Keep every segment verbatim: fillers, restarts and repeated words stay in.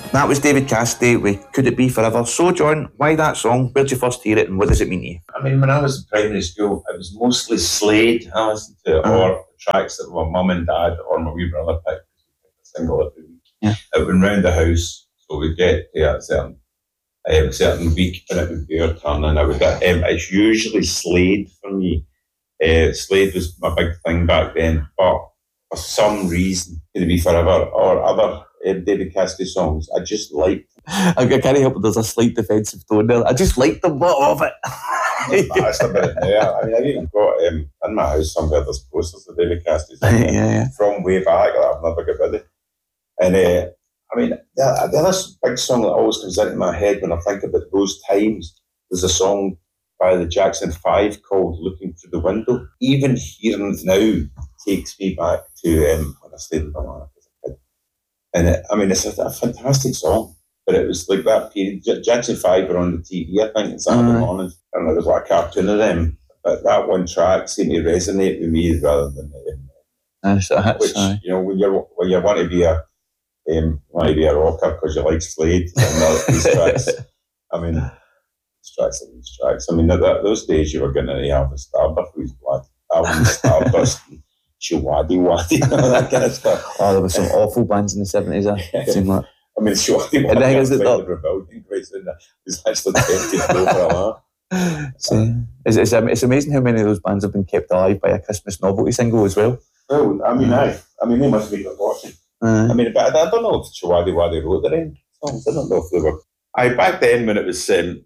That was David Cassidy with Could It Be Forever. So, John, why that song? Where'd you first hear it and what does it mean to you? I mean, when I was in primary school, it was mostly Slade I listened to, uh-huh. or tracks that my mum and dad or my wee brother picked. A single every week. Yeah. It went round the house, so we'd get to a certain, um, a certain week and it would be our turn, and I would get, um, it's usually Slade for me. Uh, Slade was my big thing back then, but for some reason, Could It Be Forever or other um, David Cassidy songs, I just liked. I can't help it, there's a slight defensive tone there. I just liked the lot of it. That's a bit there. I mean, I've even got um, in my house somewhere there's posters of David Cassidy yeah, yeah. from way back that I've never got rid of. And uh, I mean, the, the other big song that always comes into my head when I think about those times, there's a song by the Jackson Five called Looking Through the Window. Even hearing it now takes me back to um, when I stayed with my mum as a kid. And it, I mean, it's a, a fantastic song, but it was like that period. J- Jackson Five were on the T V, I think, on Saturday mm. morning. I don't know, there's like a cartoon of them, but that one track seemed to resonate with me rather than um, that's, that's which, right. you know, when, you're, when you want to be a um, want to be a rocker because you like Slade and all these tracks, I mean, these tracks are these tracks. I mean, that, those days you were getting into Elvis Starbust, who's blood, Elvis Starbust, and Shawadi Wadi, and all that kind of stuff. Oh, there were some awful bands in the seventies. I seem like. I mean, Shawadi Wadi, I think the Rebellion Grace, and it's actually tempted over a lot. See, it's, it's, it's amazing how many of those bands have been kept alive by a Christmas novelty single as well. Well, I mean, I, I mean, they must be watching. Uh, I mean, but I don't know if Shawadi Wadi wrote their own songs. I don't know if they were. I back then when it was um,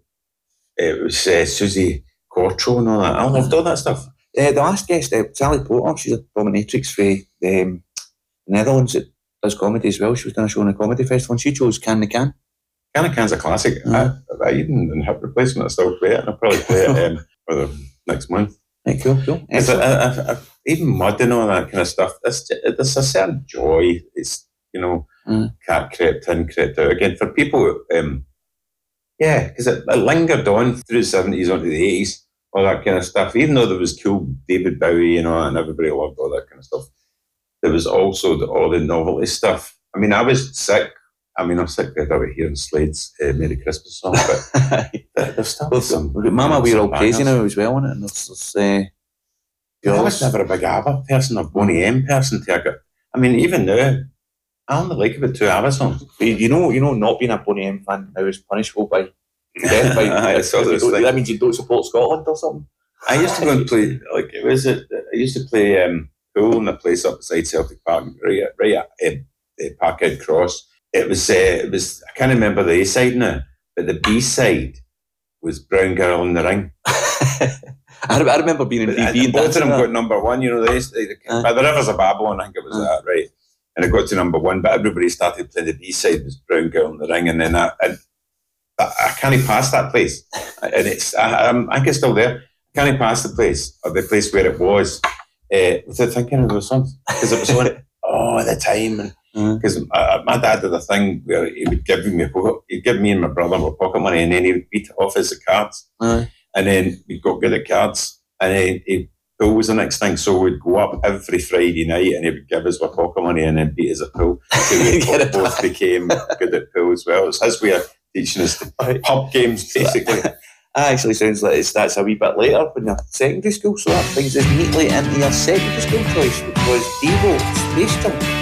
it was uh, Susie Quattro and all that. I loved all that stuff. Uh, the last guest, uh, Sally Porter, she's a dominatrix for the um, Netherlands that does comedy as well. She was doing a show on a comedy festival and she chose Can the Can. Can the Can's a classic. Uh, I, I even in hip replacement I still play it, and I'll probably play it um, for the next month. Right, cool, cool. It's a, a, a, even mud and all that kind of stuff. There's, there's a certain joy. It's, you know, mm. Cat crept in, crept out. Again, for people, um, yeah, because it, it lingered on through the seventies onto the eighties, all that kind of stuff. Even though there was cool David Bowie, you know, and everybody loved all that kind of stuff, there was also the, all the novelty stuff. I mean, I was sick. I mean, I'm sick of hearing Slade's uh, Merry Christmas song, but there's still well, some. Mama, we're all crazy now as well, isn't it? And there's, there's, uh, I was never a big ABBA person or Boney M person. To I mean, even now, I only like about two ABBA songs. You know, you know, not being a Boney M fan now is punishable by death. By, I saw those that means you don't support Scotland or something. I used to go and play, like, it was it. I used to play um, pool in a place up beside Celtic Park, right at, right at um, uh, Parkhead Cross. It was, uh, it was, I can't remember the A side now, but the B side was Brown Girl in the Ring. I remember being in B B and both of them got number one, you know, they, they, uh, by the Rivers of Babylon, I think it was uh, that, right? And it got to number one, but everybody started playing the B side, was Brown Girl in the Ring, and then I, and I, I can't pass that place. And it's, I, I'm, I think it's still there. I can't pass the place, or the place where it was, uh, without thinking of those songs, because it was on all the time, and because mm. uh, my dad did a thing where he would give me he'd give me and my brother my pocket money, and then he would beat it off as the cards, mm. and then we got good at cards, and then he pool was the next thing, so we'd go up every Friday night, and he would give us our pocket money and then beat us at pool. So we both, both became good at pool as well. It's his way of teaching us the pub games, basically. That actually sounds like it starts a wee bit later when you're secondary school, so that brings us neatly into your secondary school choice, which was Devo Space Jump.